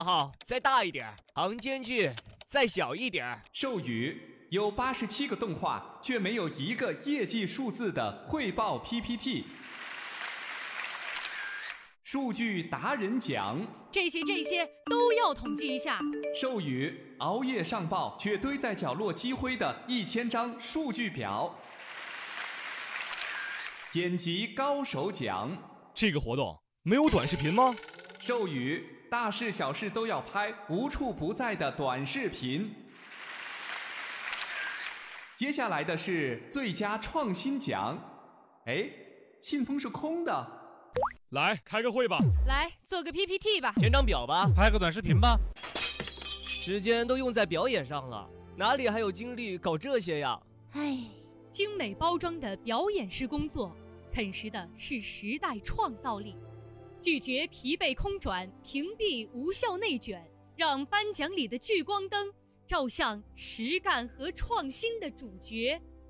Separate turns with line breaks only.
好，再大一点，行间距再小一点。
授予有87个动画，却没有一个业绩数字的汇报 PPT。数据达人奖，
这些都要统计一下。
授予熬夜上报却堆在角落积灰的1000张数据表。剪辑高手奖，
这个活动没有短视频吗？
授予大事小事都要拍，无处不在的短视频。接下来的是最佳创新奖。哎，信封是空的。
来开个会吧，
来做个 PPT 吧，
填张表吧，
拍个短视频吧。
时间都用在表演上了，哪里还有精力搞这些呀？
唉，精美包装的表演式工作，啃食的是时代创造力。拒绝疲惫空转，屏蔽无效内卷，让颁奖礼的聚光灯照向实干和创新的主角。